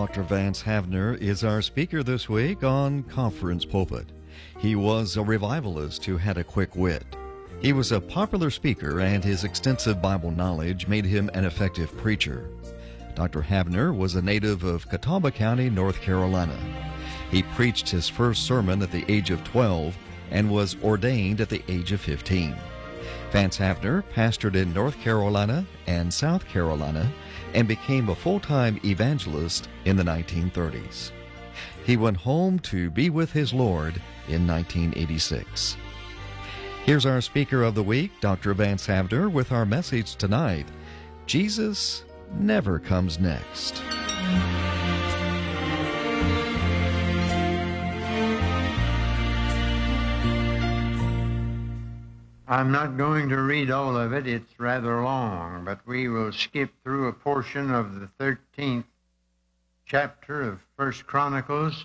Dr. Vance Havner is our speaker this week on Conference Pulpit. He was a revivalist who had a quick wit. He was a popular speaker, and his extensive Bible knowledge made him an effective preacher. Dr. Havner was a native of Catawba County, North Carolina. He preached his first sermon at the age of 12 and was ordained at the age of 15. Vance Havner pastored in North Carolina and South Carolina and became a full-time evangelist in the 1930s. He went home to be with his Lord in 1986. Here's our speaker of the week, Dr. Vance Havner, with our message tonight: Jesus never comes next. I'm not going to read all of it. It's rather long, but we will skip through a portion of the 13th chapter of 1 Chronicles,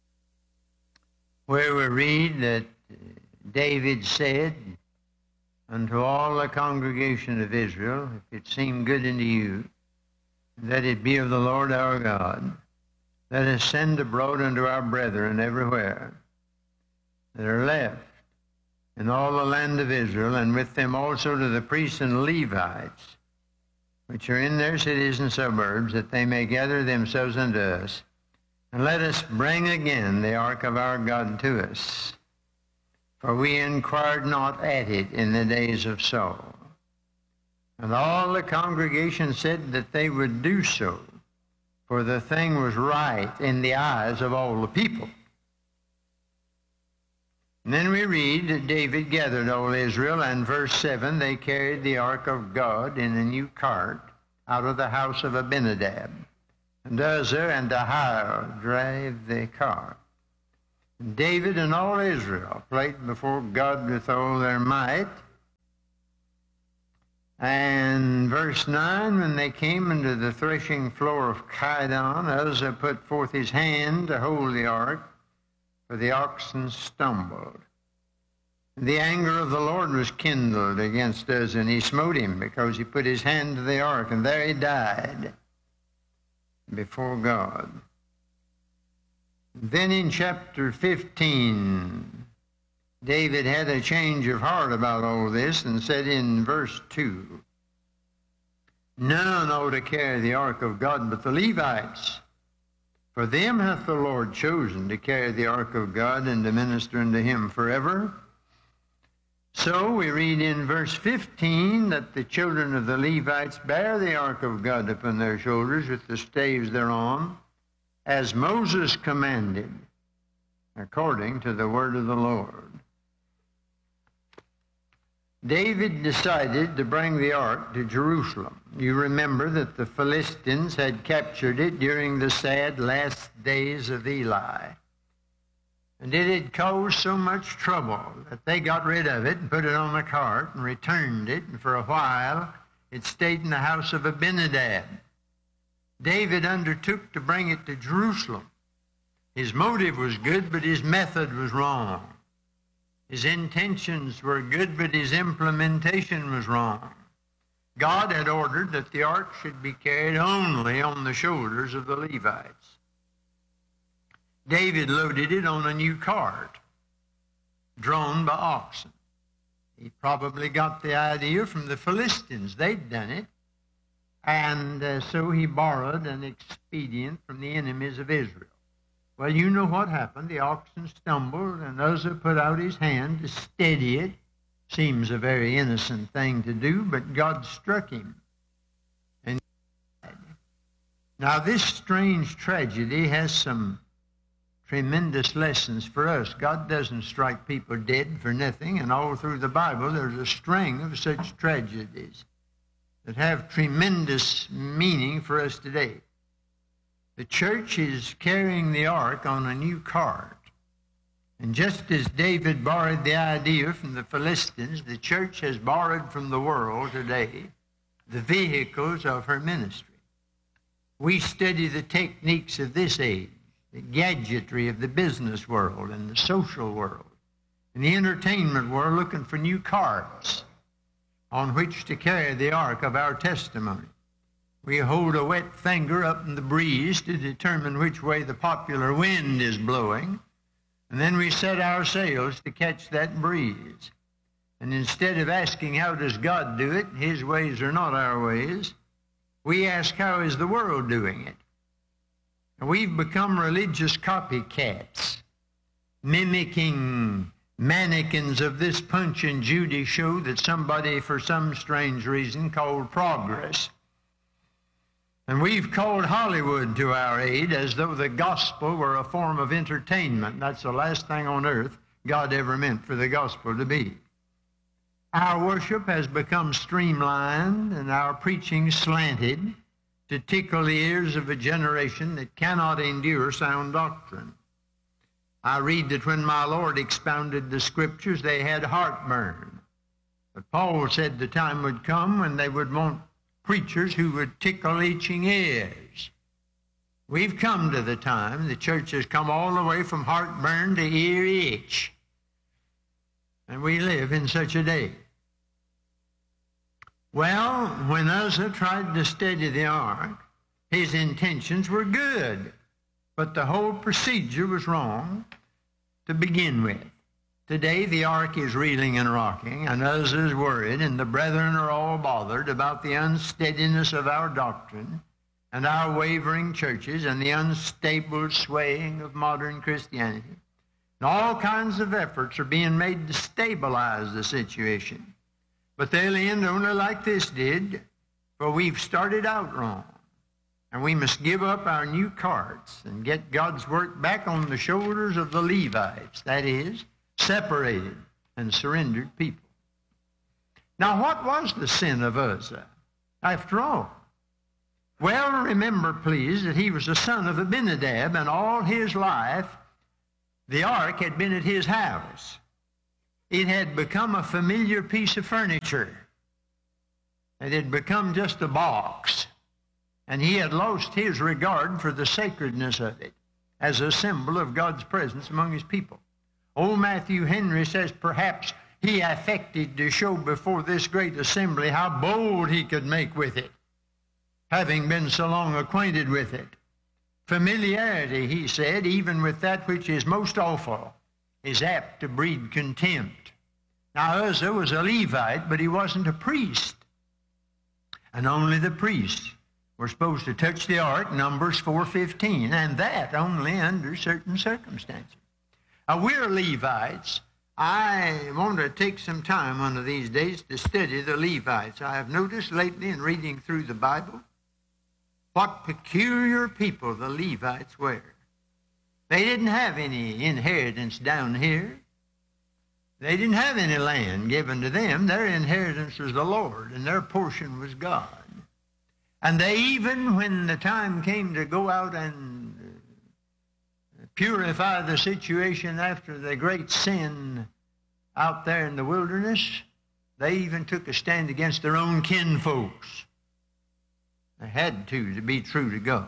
where we read that David said unto all the congregation of Israel, if it seem good unto you, that it be of the Lord our God, let us send abroad unto our brethren everywhere that are left in all the land of Israel, and with them also to the priests and Levites, which are in their cities and suburbs, that they may gather themselves unto us, and let us bring again the ark of our God to us. For we inquired not at it in the days of Saul. And all the congregation said that they would do so, for the thing was right in the eyes of all the people. And then we read that David gathered all Israel, and verse 7, they carried the ark of God in a new cart out of the house of Abinadab. And Uzzah and Ahio drave the cart. And David and all Israel played before God with all their might. And verse 9, when they came into the threshing floor of Chidon, Uzzah put forth his hand to hold the ark, for the oxen stumbled. The anger of the Lord was kindled against Uzzah, and he smote him because he put his hand to the ark, and there he died before God. Then in chapter 15, David had a change of heart about all this and said in verse 2, none ought to carry the ark of God but the Levites. For them hath the Lord chosen to carry the ark of God and to minister unto him forever. So we read in verse 15 that the children of the Levites bear the ark of God upon their shoulders with the staves thereon, as Moses commanded, according to the word of the Lord. David decided to bring the ark to Jerusalem. You remember that the Philistines had captured it during the sad last days of Eli. And it had caused so much trouble that they got rid of it and put it on a cart and returned it. And for a while, it stayed in the house of Abinadab. David undertook to bring it to Jerusalem. His motive was good, but his method was wrong. His intentions were good, but his implementation was wrong. God had ordered that the ark should be carried only on the shoulders of the Levites. David loaded it on a new cart, drawn by oxen. He probably got the idea from the Philistines. They'd done it. And so he borrowed an expedient from the enemies of Israel. Well, you know what happened. The oxen stumbled, and Uzzah put out his hand to steady it. Seems a very innocent thing to do, but God struck him. And he died. Now, this strange tragedy has some tremendous lessons for us. God doesn't strike people dead for nothing, and all through the Bible there's a string of such tragedies that have tremendous meaning for us today. The church is carrying the ark on a new cart. And just as David borrowed the idea from the Philistines, the church has borrowed from the world today the vehicles of her ministry. We study the techniques of this age, the gadgetry of the business world and the social world, and the entertainment world, looking for new carts on which to carry the ark of our testimony. We hold a wet finger up in the breeze to determine which way the popular wind is blowing, and then we set our sails to catch that breeze. And instead of asking, how does God do it? His ways are not our ways. We ask, how is the world doing it? And we've become religious copycats, mimicking mannequins of this Punch and Judy show that somebody, for some strange reason, called progress. And we've called Hollywood to our aid as though the gospel were a form of entertainment. That's the last thing on earth God ever meant for the gospel to be. Our worship has become streamlined and our preaching slanted to tickle the ears of a generation that cannot endure sound doctrine. I read that when my Lord expounded the Scriptures, they had heartburn. But Paul said the time would come when they would want preachers who would tickle itching ears. We've come to the time, the church has come all the way from heartburn to ear itch. And we live in such a day. Well, when Uzzah tried to steady the ark, his intentions were good, but the whole procedure was wrong to begin with. Today, the ark is reeling and rocking, and Uzzah is worried, and the brethren are all bothered about the unsteadiness of our doctrine and our wavering churches and the unstable swaying of modern Christianity. And all kinds of efforts are being made to stabilize the situation. But they'll end only like this did, for we've started out wrong. And we must give up our new carts and get God's work back on the shoulders of the Levites, that is, separated and surrendered people. Now, what was the sin of Uzzah, after all? Well, remember, please, that he was the son of Abinadab, and all his life the ark had been at his house. It had become a familiar piece of furniture. It had become just a box. And he had lost his regard for the sacredness of it as a symbol of God's presence among his people. Old Matthew Henry says perhaps he affected to show before this great assembly how bold he could make with it, having been so long acquainted with it. Familiarity, he said, even with that which is most awful, is apt to breed contempt. Now, Uzzah was a Levite, but he wasn't a priest. And only the priests were supposed to touch the ark, Numbers 4:15, and that only under certain circumstances. Now, we're Levites. I want to take some time one of these days to study the Levites. I have noticed lately in reading through the Bible what peculiar people the Levites were. They didn't have any inheritance down here. They didn't have any land given to them. Their inheritance was the Lord, and their portion was God. And they even, when the time came to go out and purify the situation after the great sin out there in the wilderness, they even took a stand against their own kinfolks. They had to be true to God.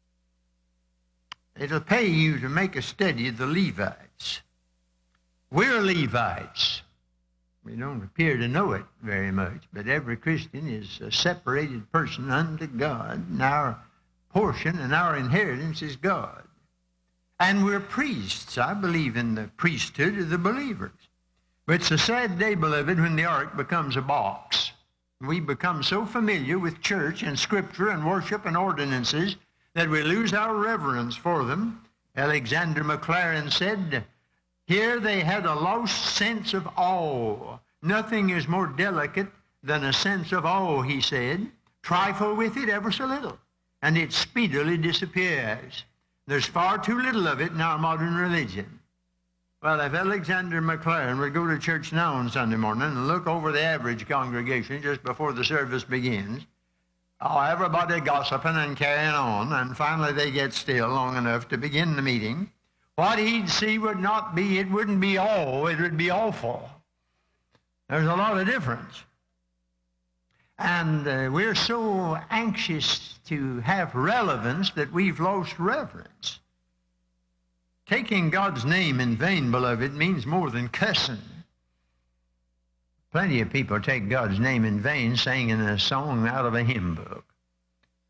It'll pay you to make a study of the Levites. We're Levites. We don't appear to know it very much, but every Christian is a separated person unto God, and our portion and our inheritance is God. And we're priests. I believe in the priesthood of the believers. But it's a sad day, beloved, when the ark becomes a box. We become so familiar with church and scripture and worship and ordinances that we lose our reverence for them. Alexander Maclaren said, here they had a lost sense of awe. Nothing is more delicate than a sense of awe, he said. Trifle with it ever so little, and it speedily disappears. There's far too little of it in our modern religion. Well, if Alexander Maclaren would go to church now on Sunday morning and look over the average congregation just before the service begins, everybody gossiping and carrying on, and finally they get still long enough to begin the meeting, what he'd see it wouldn't be awe, it would be awful. There's a lot of difference. And we're so anxious to have relevance that we've lost reverence. Taking God's name in vain, beloved, means more than cussing. Plenty of people take God's name in vain, singing a song out of a hymn book.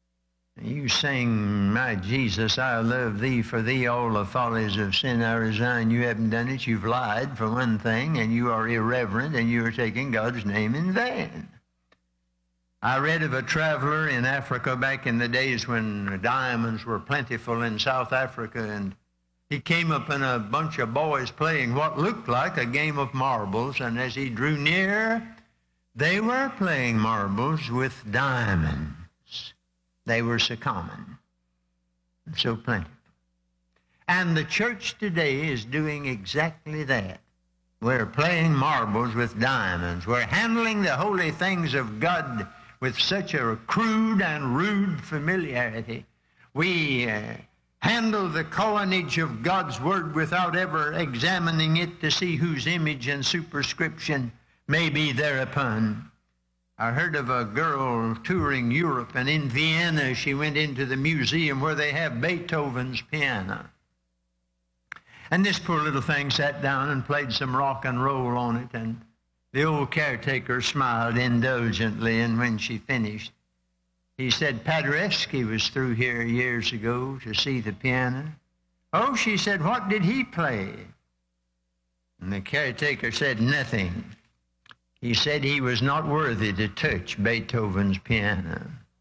You sing, my Jesus, I love thee, for thee all the follies of sin I resign. You haven't done it. You've lied, for one thing, and you are irreverent, and you are taking God's name in vain. I read of a traveler in Africa back in the days when diamonds were plentiful in South Africa, and he came upon a bunch of boys playing what looked like a game of marbles, and as he drew near, they were playing marbles with diamonds. They were so common and so plentiful. And the church today is doing exactly that. We're playing marbles with diamonds. We're handling the holy things of God with such a crude and rude familiarity. We handle the coinage of God's Word without ever examining it to see whose image and superscription may be thereupon. I heard of a girl touring Europe, and in Vienna she went into the museum where they have Beethoven's piano. And this poor little thing sat down and played some rock and roll on it, and the old caretaker smiled indulgently, and when she finished, he said, Paderewski was through here years ago to see the piano. Oh, she said, what did he play? And the caretaker said, nothing. He said he was not worthy to touch Beethoven's piano.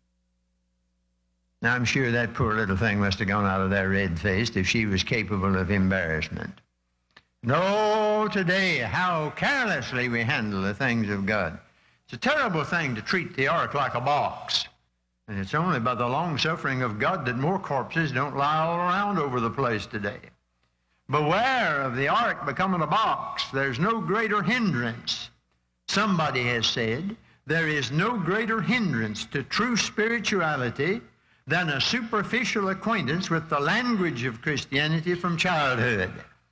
Now, I'm sure that poor little thing must have gone out of there red-faced if she was capable of embarrassment. No, today, how carelessly we handle the things of God. It's a terrible thing to treat the ark like a box. And it's only by the long-suffering of God that more corpses don't lie all around over the place today. Beware of the ark becoming a box. There's no greater hindrance. Somebody has said, there is no greater hindrance to true spirituality than a superficial acquaintance with the language of Christianity from childhood.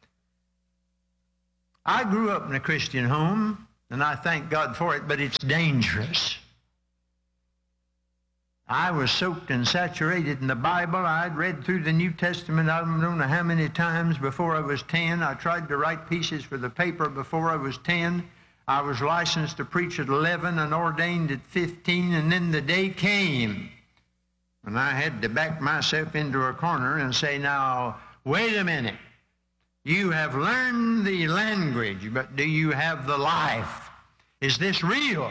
I grew up in a Christian home, and I thank God for it, but it's dangerous. I was soaked and saturated in the Bible. I'd read through the New Testament I don't know how many times before I was 10. I tried to write pieces for the paper before I was 10. I was licensed to preach at 11 and ordained at 15, and then the day came and I had to back myself into a corner and say, now, wait a minute. You have learned the language, but do you have the life? Is this real?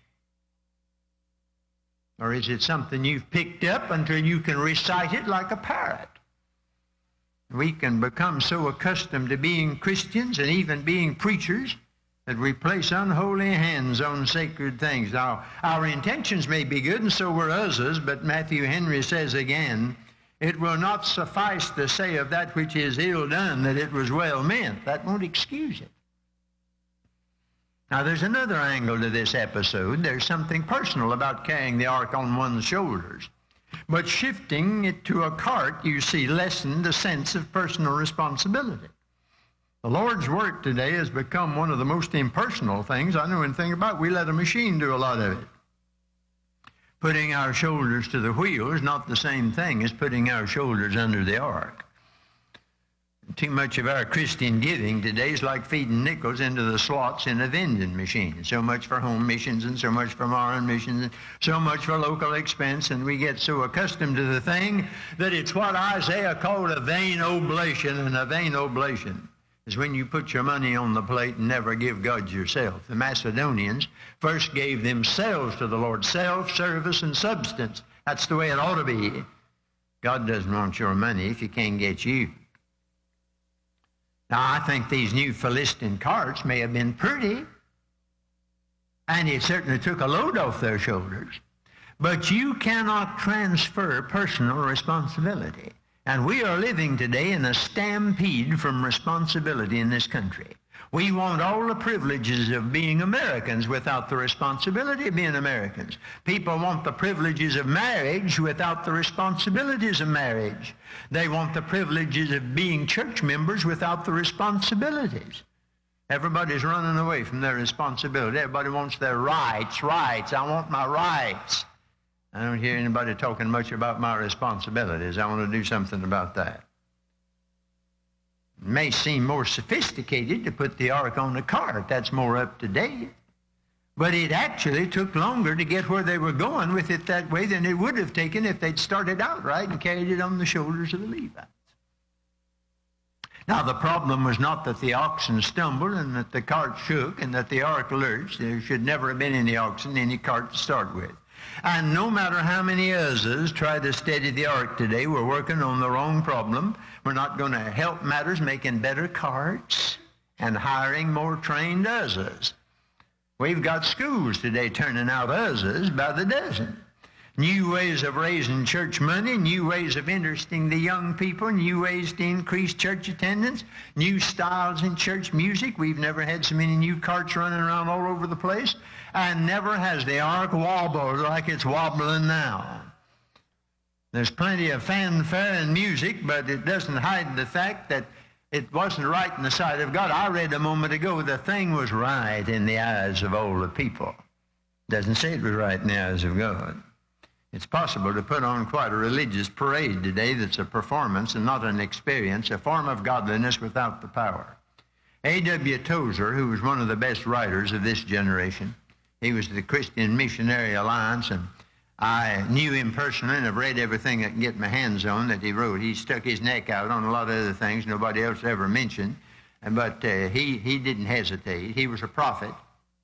Or is it something you've picked up until you can recite it like a parrot? We can become so accustomed to being Christians and even being preachers that we place unholy hands on sacred things. Now, our intentions may be good, and so were others, but Matthew Henry says again, it will not suffice to say of that which is ill done that it was well meant. That won't excuse it. Now, there's another angle to this episode. There's something personal about carrying the ark on one's shoulders. But shifting it to a cart, you see, lessened the sense of personal responsibility. The Lord's work today has become one of the most impersonal things I know anything about. We let a machine do a lot of it. Putting our shoulders to the wheel is not the same thing as putting our shoulders under the ark. Too much of our Christian giving today is like feeding nickels into the slots in a vending machine. So much for home missions and so much for foreign missions and so much for local expense, and we get so accustomed to the thing that it's what Isaiah called a vain oblation, and a vain oblation is when you put your money on the plate and never give God yourself. The Macedonians first gave themselves to the Lord, self, service, and substance. That's the way it ought to be. God doesn't want your money if he can't get you. Now, I think these new Philistine carts may have been pretty, and it certainly took a load off their shoulders, but you cannot transfer personal responsibility. And we are living today in a stampede from responsibility in this country. We want all the privileges of being Americans without the responsibility of being Americans. People want the privileges of marriage without the responsibilities of marriage. They want the privileges of being church members without the responsibilities. Everybody's running away from their responsibility. Everybody wants their rights. I want my rights. I don't hear anybody talking much about my responsibilities. I want to do something about that. It may seem more sophisticated to put the ark on the cart. That's more up to date. But it actually took longer to get where they were going with it that way than it would have taken if they'd started out right and carried it on the shoulders of the Levites. Now, the problem was not that the oxen stumbled and that the cart shook and that the ark lurched. There should never have been any oxen, any cart to start with. And no matter how many Uzzahs try to steady the ark today, we're working on the wrong problem. We're not going to help matters making better carts and hiring more trained Uzzahs. We've got schools today turning out Uzzahs by the dozen. New ways of raising church money, new ways of interesting the young people, new ways to increase church attendance, new styles in church music. We've never had so many new carts running around all over the place, and never has the ark wobbled like it's wobbling now. There's plenty of fanfare and music, but it doesn't hide the fact that it wasn't right in the sight of God. I read a moment ago, the thing was right in the eyes of all the people. Doesn't say it was right in the eyes of God. It's possible to put on quite a religious parade today that's a performance and not an experience, a form of godliness without the power. A.W. Tozer, who was one of the best writers of this generation, he was the Christian Missionary Alliance, and I knew him personally and have read everything I can get my hands on that he wrote. He stuck his neck out on a lot of other things nobody else ever mentioned, but he didn't hesitate. He was a prophet.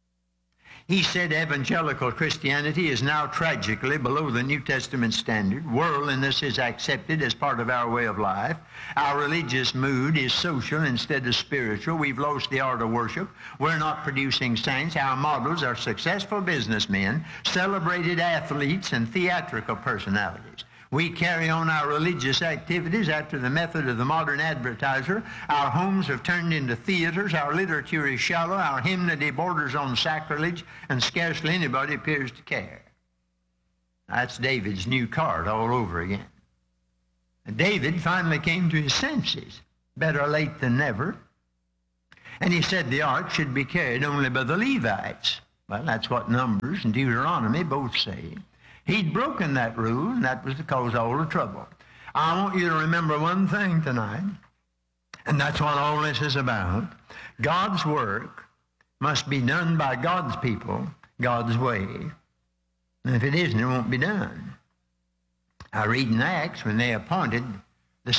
He said evangelical Christianity is now tragically below the New Testament standard. Worldliness is accepted as part of our way of life. Our religious mood is social instead of spiritual. We've lost the art of worship. We're not producing saints. Our models are successful businessmen, celebrated athletes, and theatrical personalities. We carry on our religious activities after the method of the modern advertiser. Our homes have turned into theaters. Our literature is shallow. Our hymnody borders on sacrilege, and scarcely anybody appears to care. That's David's new cart all over again. And David finally came to his senses. Better late than never. And he said the ark should be carried only by the Levites. Well, that's what Numbers and Deuteronomy both say. He'd broken that rule, and that was the cause of all the trouble. I want you to remember one thing tonight, and that's what all this is about. God's work must be done by God's people, God's way. And if it isn't, it won't be done. I read in Acts when they appointed the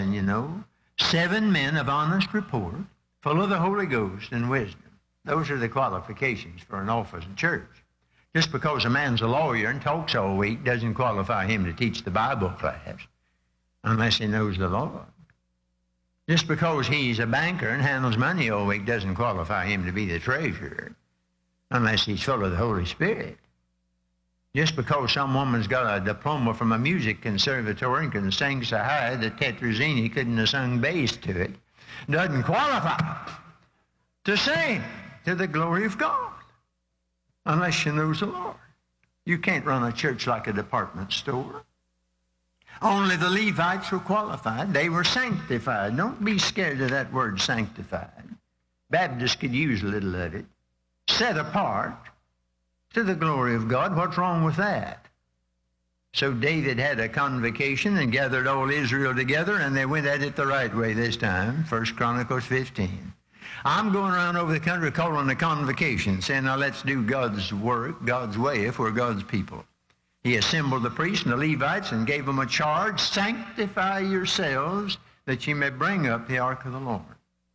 7 men of honest report, full of the Holy Ghost and wisdom. Those are the qualifications for an office in church. Just because a man's a lawyer and talks all week doesn't qualify him to teach the Bible class unless he knows the Lord. Just because he's a banker and handles money all week doesn't qualify him to be the treasurer unless he's full of the Holy Spirit. Just because some woman's got a diploma from a music conservatory and can sing so high that Tetrazzini couldn't have sung bass to it doesn't qualify to sing to the glory of God. Unless she knows the Lord. You can't run a church like a department store. Only the Levites were qualified. They were sanctified. Don't be scared of that word sanctified. Baptists could use a little of it. Set apart to the glory of God. What's wrong with that? So David had a convocation and gathered all Israel together, and they went at it the right way this time. 1 Chronicles 15. I'm going around over the country calling a convocation, saying, now let's do God's work, God's way, if we're God's people. He assembled the priests and the Levites and gave them a charge, sanctify yourselves that you may bring up the ark of the Lord.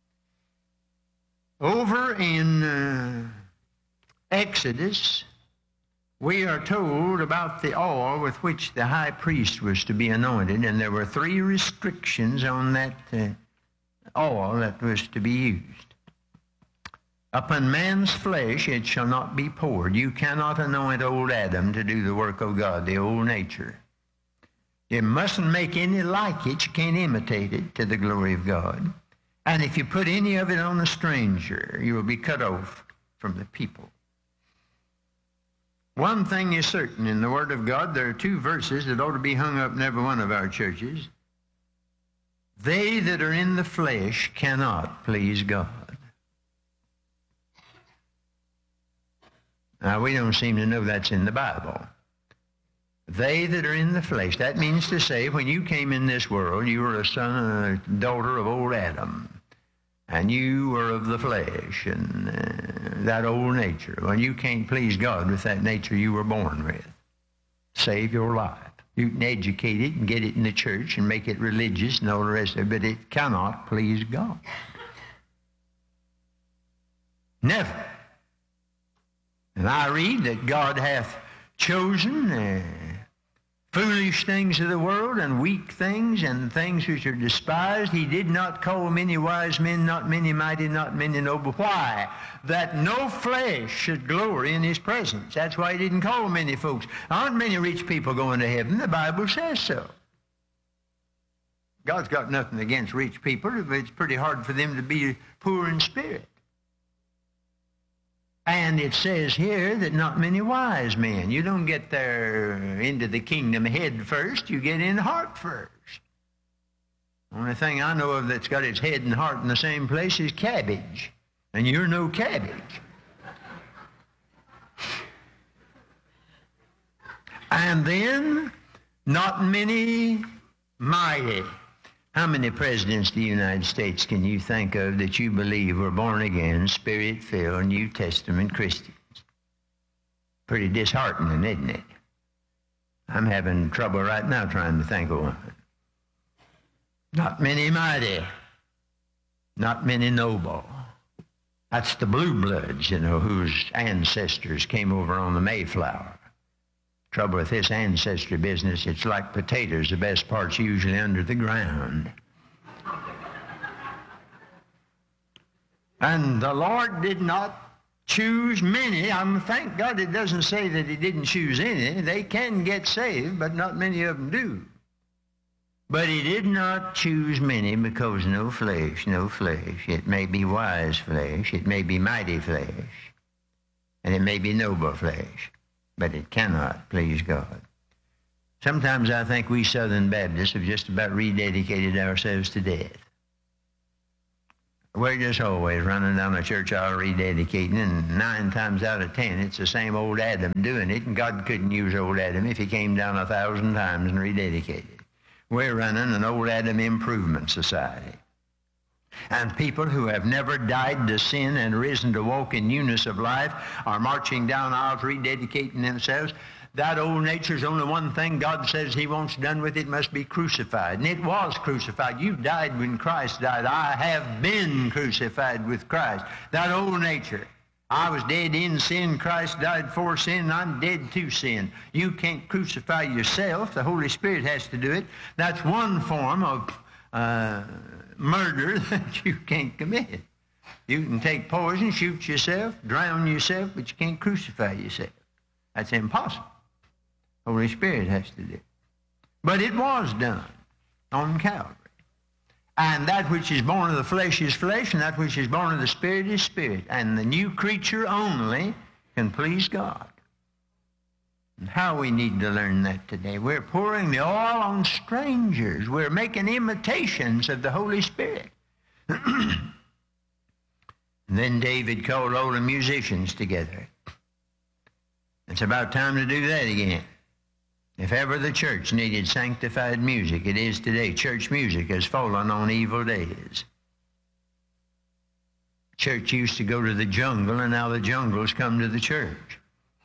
Over in Exodus, we are told about the oil with which the high priest was to be anointed, and there were 3 restrictions on that oil that was to be used. Upon man's flesh it shall not be poured. You cannot anoint old Adam to do the work of God, the old nature. You mustn't make any like it. You can't imitate it to the glory of God. And if you put any of it on a stranger, you will be cut off from the people. One thing is certain in the Word of God, there are 2 verses that ought to be hung up in every one of our churches. They that are in the flesh cannot please God. Now, we don't seem to know that's in the Bible. They that are in the flesh. That means to say, when you came in this world, you were a son and a daughter of old Adam. and you are of the flesh and that old nature. Well, you can't please God with that nature you were born with. Save your life. You can educate it and get it in the church and make it religious and all the rest of it, but it cannot please God. Never. And I read that God hath chosen foolish things of the world and weak things and things which are despised. He did not call many wise men, not many mighty, not many noble. Why? That no flesh should glory in his presence. That's why he didn't call many folks. There aren't many rich people going to heaven. The Bible says so. God's got nothing against rich people, but it's pretty hard for them to be poor in spirit. And it says here that not many wise men. You don't get there into the kingdom head first. You get in heart first. Only thing I know of that's got its head and heart in the same place is cabbage. And you're no cabbage. And then, not many mighty. How many presidents of the United States can you think of that you believe were born again, Spirit-filled, New Testament Christians? Pretty disheartening, isn't it? I'm having trouble right now trying to think of one. Not many mighty. Not many noble. That's the blue bloods, whose ancestors came over on the Mayflower. Trouble with this ancestry business, it's like potatoes. The best part's usually under the ground. And the Lord did not choose many. Thank God it doesn't say that he didn't choose any. They can get saved, but not many of them do. But he did not choose many because no flesh. It may be wise flesh, it may be mighty flesh, and it may be noble flesh. But it cannot please God. Sometimes I think we Southern Baptists have just about rededicated ourselves to death. We're just always running down the church aisle rededicating, and 9 times out of 10, it's the same old Adam doing it, and God couldn't use old Adam if he came down 1,000 times and rededicated. We're running an old Adam improvement society. And people who have never died to sin and risen to walk in newness of life are marching down aisles rededicating themselves. That old nature's only one thing God says he wants done with it, must be crucified. And it was crucified. You died when Christ died. I have been crucified with Christ. That old nature. I was dead in sin. Christ died for sin. I'm dead to sin. You can't crucify yourself. The Holy Spirit has to do it. That's one form of murder that you can't commit. You can take poison, shoot yourself, drown yourself, but you can't crucify yourself. That's impossible. Holy Spirit has to do it. But it was done on Calvary. And that which is born of the flesh is flesh, and that which is born of the Spirit is spirit. And the new creature only can please God. And how we need to learn that today. We're pouring the oil on strangers. We're making imitations of the Holy Spirit. And then David called all the musicians together. It's about time to do that again. If ever the church needed sanctified music, it is today. Church music has fallen on evil days. Church used to go to the jungle, and now the jungle's come to the church.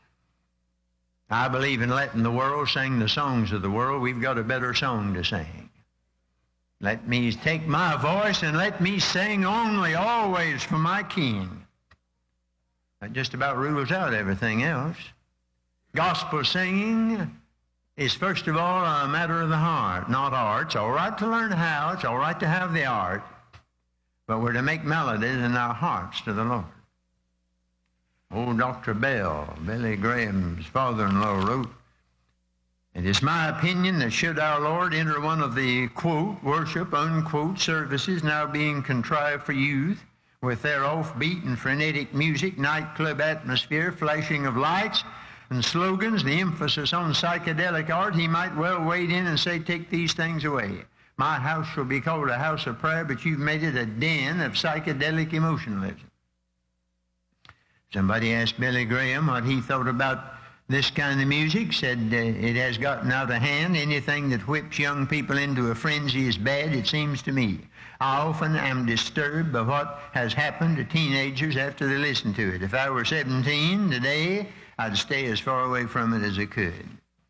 I believe in letting the world sing the songs of the world. We've got a better song to sing. Let me take my voice and let me sing only, always for my King. That just about rules out everything else. Gospel singing is first of all a matter of the heart, not art. It's all right to learn how. It's all right to have the art. But we're to make melodies in our hearts to the Lord. Old Dr. Bell, Billy Graham's father-in-law, wrote, "It is my opinion that should our Lord enter one of the, quote, worship, unquote, services now being contrived for youth, with their offbeat and frenetic music, nightclub atmosphere, flashing of lights, and slogans, the emphasis on psychedelic art, he might well wade in and say, 'Take these things away. My house shall be called a house of prayer, but you've made it a den of psychedelic emotionalism.'" Somebody asked Billy Graham what he thought about this kind of music, said it has gotten out of hand. Anything that whips young people into a frenzy is bad, it seems to me. I often am disturbed by what has happened to teenagers after they listen to it. If I were 17 today, I'd stay as far away from it as I could.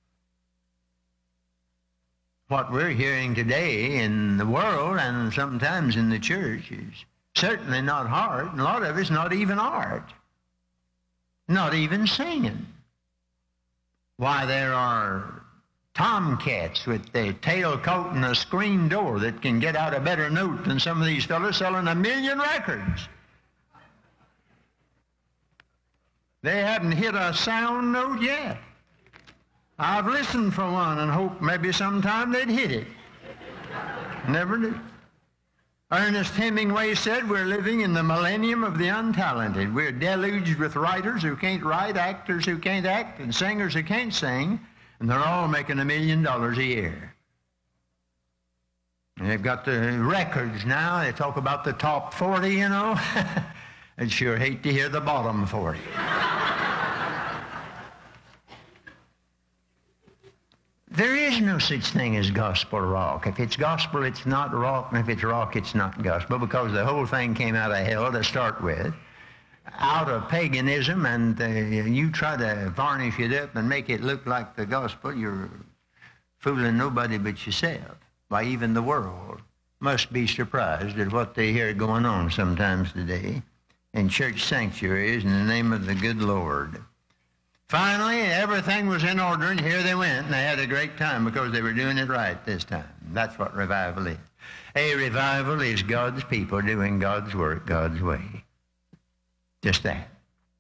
What we're hearing today in the world and sometimes in the church is certainly not art, and a lot of it's not even art, not even singing. Why, there are tomcats with their tail caught in a screen door that can get out a better note than some of these fellows selling 1 million records. They haven't hit a sound note yet. I've listened for one and hoped maybe sometime they'd hit it. Never did. Ernest Hemingway said we're living in the millennium of the untalented. We're deluged with writers who can't write, actors who can't act, and singers who can't sing, and they're all making $1 million a year. And they've got the records now. They talk about the top 40, you know. I'd sure hate to hear the bottom 40. There is no such thing as gospel rock. If it's gospel, it's not rock, and if it's rock, it's not gospel, because the whole thing came out of hell to start with, out of paganism, and you try to varnish it up and make it look like the gospel, you're fooling nobody but yourself. Why, even the world must be surprised at what they hear going on sometimes today in church sanctuaries in the name of the good Lord. Finally, everything was in order, and here they went, and they had a great time because they were doing it right this time. That's what revival is. A revival is God's people doing God's work God's way. Just that.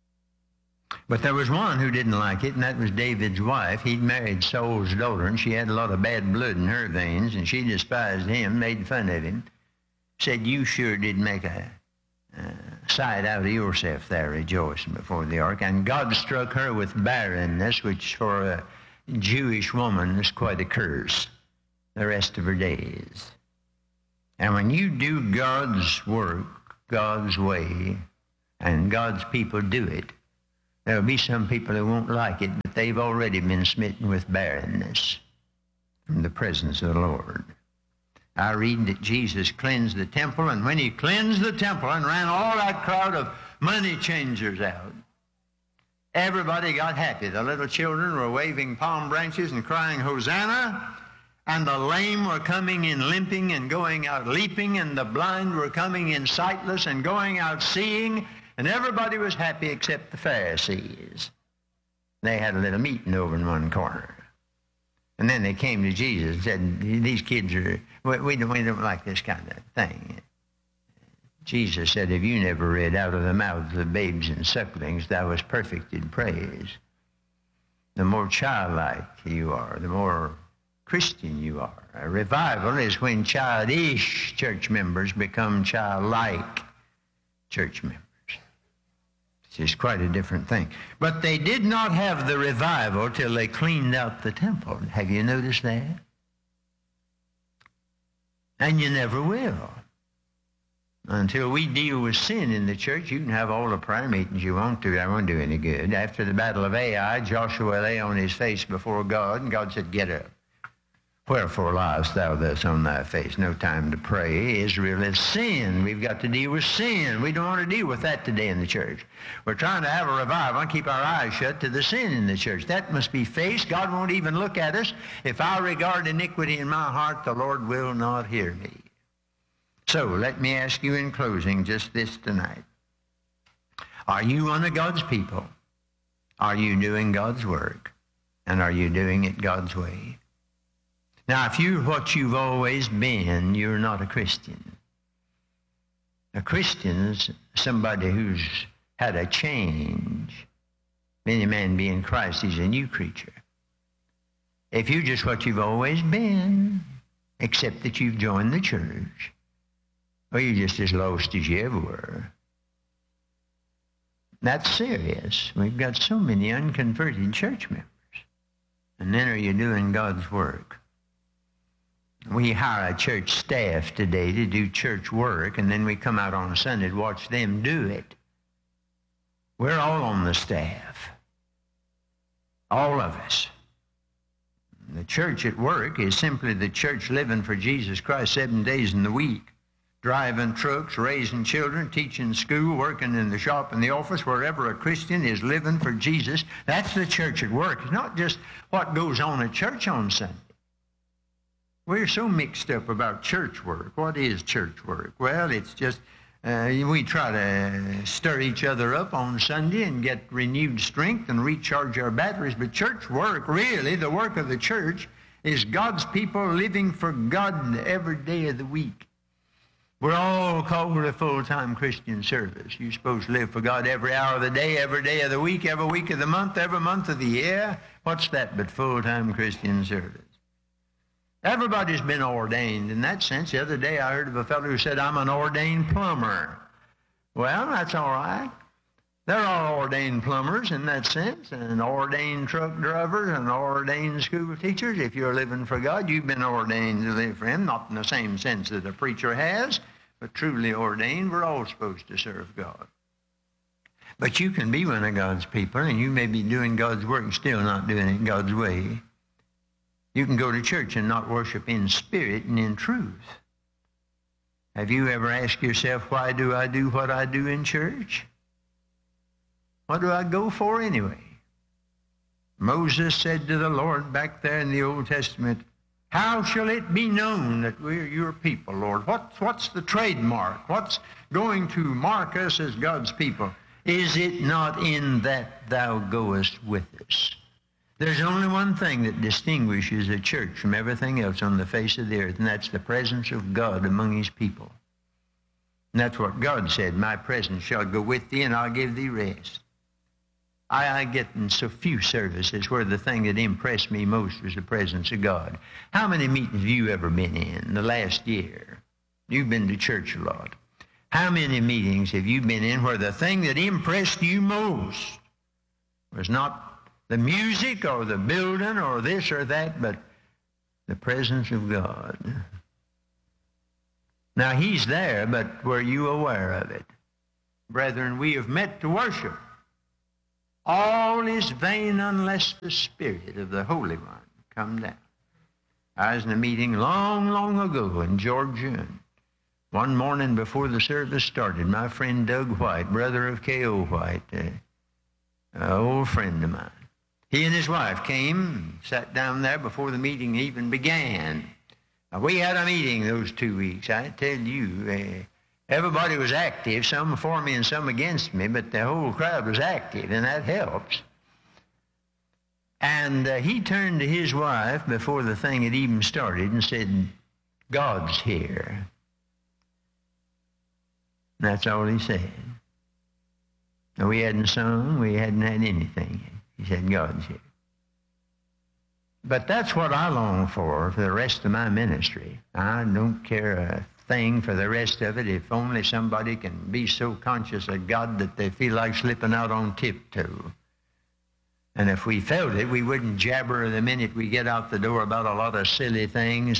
But there was one who didn't like it, and that was David's wife. He'd married Saul's daughter, and she had a lot of bad blood in her veins, and she despised him, made fun of him, said, "You sure did make a sight out of yourself there rejoicing before the ark." And God struck her with barrenness, which for a Jewish woman is quite a curse the rest of her days. And when you do God's work God's way, and God's people do it, there'll be some people who won't like it, but they've already been smitten with barrenness from the presence of the Lord. I read that Jesus cleansed the temple, and when he cleansed the temple and ran all that crowd of money changers out, everybody got happy. The little children were waving palm branches and crying, "Hosanna," and the lame were coming in limping and going out leaping, and the blind were coming in sightless and going out seeing, and everybody was happy except the Pharisees. They had a little meeting over in one corner. And then they came to Jesus and said, "These kids we don't like this kind of thing." Jesus said, "Have you never read, out of the mouths of babes and sucklings thou wast perfect in praise?" The more childlike you are, the more Christian you are. A revival is when childish church members become childlike church members. It's quite a different thing. But they did not have the revival till they cleaned out the temple. Have you noticed that? And you never will. Until we deal with sin in the church, you can have all the prayer meetings you want to. That won't do any good. After the battle of Ai, Joshua lay on his face before God, and God said, "Get up. Wherefore liest thou thus on thy face?" No time to pray. Israel has sinned. We've got to deal with sin. We don't want to deal with that today in the church. We're trying to have a revival and keep our eyes shut to the sin in the church. That must be faced. God won't even look at us. If I regard iniquity in my heart, the Lord will not hear me. So let me ask you in closing just this tonight. Are you one of God's people? Are you doing God's work? And are you doing it God's way? Now, if you're what you've always been, you're not a Christian. A Christian's somebody who's had a change. Any man be in Christ, he's a new creature. If you're just what you've always been, except that you've joined the church, or you're just as lost as you ever were, that's serious. We've got so many unconverted church members. And then are you doing God's work? We hire a church staff today to do church work, and then we come out on a Sunday to watch them do it. We're all on the staff. All of us. The church at work is simply the church living for Jesus Christ 7 days in the week. Driving trucks, raising children, teaching school, working in the shop and the office, wherever a Christian is living for Jesus, that's the church at work. It's not just what goes on at church on Sunday. We're so mixed up about church work. What is church work? Well, it's just we try to stir each other up on Sunday and get renewed strength and recharge our batteries. But church work, really, the work of the church, is God's people living for God every day of the week. We're all called to full-time Christian service. You're supposed to live for God every hour of the day, every day of the week, every week of the month, every month of the year. What's that but full-time Christian service? Everybody's been ordained in that sense. The other day I heard of a fellow who said, I'm an ordained plumber. Well, that's all right. There are ordained plumbers in that sense, and ordained truck drivers and ordained school teachers. If you're living for God, you've been ordained to live for Him, not in the same sense that a preacher has, but truly ordained. We're all supposed to serve God. But you can be one of God's people, and you may be doing God's work and still not doing it God's way. You can go to church and not worship in spirit and in truth. Have you ever asked yourself, why do I do what I do in church? What do I go for anyway? Moses said to the Lord back there in the Old Testament, how shall it be known that we're your people, Lord? What's the trademark? What's going to mark us as God's people? Is it not in that thou goest with us? There's only one thing that distinguishes a church from everything else on the face of the earth, and that's the presence of God among His people. And that's what God said, my presence shall go with thee, and I'll give thee rest. I get in so few services where the thing that impressed me most was the presence of God. How many meetings have you ever been in the last year? You've been to church a lot. How many meetings have you been in where the thing that impressed you most was not the music or the building or this or that, but the presence of God? Now, He's there, but were you aware of it? Brethren, we have met to worship. All is vain unless the Spirit of the Holy One come down. I was in a meeting long, long ago in Georgia, and one morning before the service started, my friend Doug White, brother of K.O. White, an old friend of mine, he and his wife came and sat down there before the meeting even began. Now, we had a meeting those 2 weeks. I tell you, everybody was active, some for me and some against me, but the whole crowd was active, and that helps. And he turned to his wife before the thing had even started and said, God's here. And that's all he said. Now, we hadn't sung, we hadn't had anything. He said, God's here. But that's what I long for the rest of my ministry. I don't care a thing for the rest of it if only somebody can be so conscious of God that they feel like slipping out on tiptoe. And if we felt it, we wouldn't jabber the minute we get out the door about a lot of silly things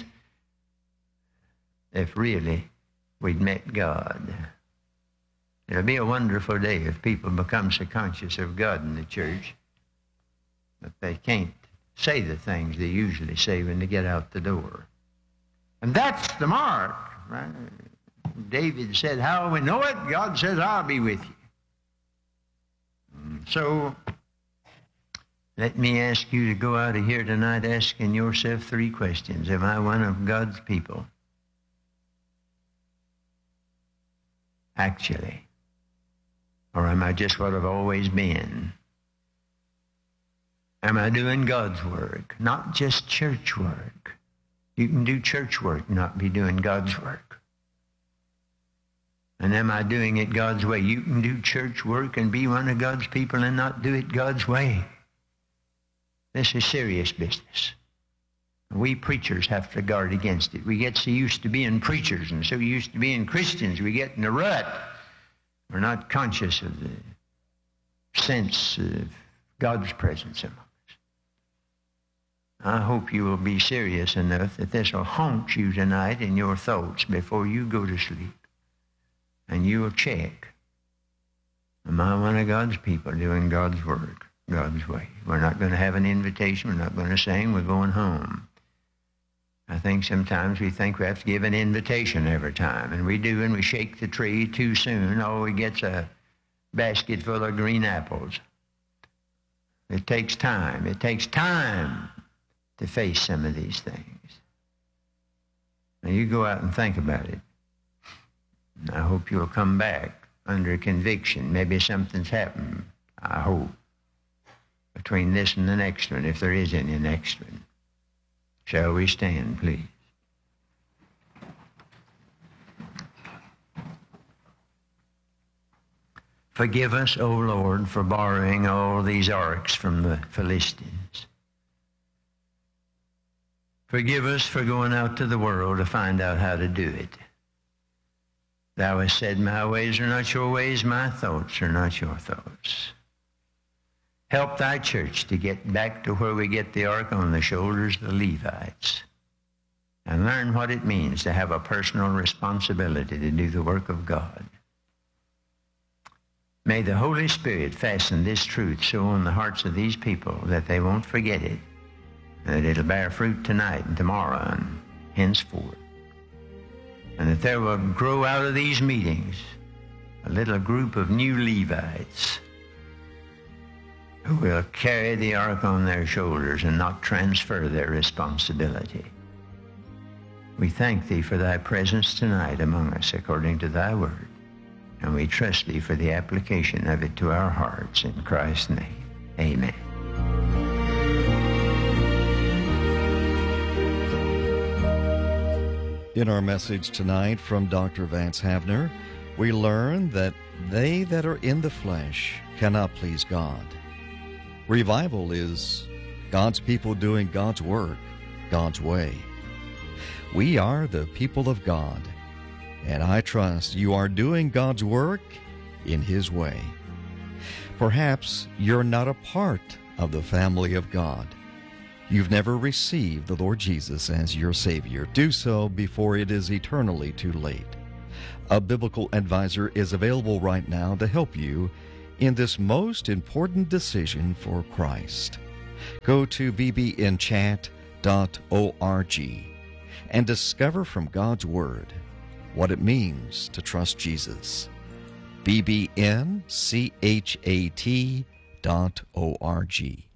if really we'd met God. It'll be a wonderful day if people become so conscious of God in the church that they can't say the things they usually say when they get out the door. And that's the mark. Right? David said, how will we know it? God says, I'll be with you. So let me ask you to go out of here tonight asking yourself 3 questions. Am I one of God's people? Actually. Or am I just what I've always been? Am I doing God's work? Not just church work. You can do church work and not be doing God's work. And am I doing it God's way? You can do church work and be one of God's people and not do it God's way. This is serious business. We preachers have to guard against it. We get so used to being preachers and so used to being Christians, we get in a rut. We're not conscious of the sense of God's presence among us. I hope you will be serious enough that this will haunt you tonight in your thoughts before you go to sleep. And you will check, am I one of God's people doing God's work? God's way. We're not going to have an invitation. We're not going to sing. We're going home. I think sometimes we think we have to give an invitation every time, and we do, and we shake the tree too soon. Oh, we gets a basket full of green apples. It takes time. It takes time to face some of these things. Now, you go out and think about it. I hope you'll come back under conviction. Maybe something's happened, I hope, between this and the next one, if there is any next one. Shall we stand, please? Forgive us, O Lord, for borrowing all these arks from the Philistines. Forgive us for going out to the world to find out how to do it. Thou hast said, my ways are not your ways, my thoughts are not your thoughts. Help thy church to get back to where we get the ark on the shoulders of the Levites and learn what it means to have a personal responsibility to do the work of God. May the Holy Spirit fasten this truth so on the hearts of these people that they won't forget it, that it'll bear fruit tonight and tomorrow and henceforth, and that there will grow out of these meetings a little group of new Levites who will carry the ark on their shoulders and not transfer their responsibility. We thank thee for thy presence tonight among us according to thy word, and we trust thee for the application of it to our hearts. In Christ's name, amen. In our message tonight from Dr. Vance Havner, we learn that they that are in the flesh cannot please God. Revival is God's people doing God's work, God's way. We are the people of God, and I trust you are doing God's work in His way. Perhaps you're not a part of the family of God. You've never received the Lord Jesus as your Savior. Do so before it is eternally too late. A biblical advisor is available right now to help you in this most important decision for Christ. Go to bbnchat.org and discover from God's Word what it means to trust Jesus. bbnchat.org.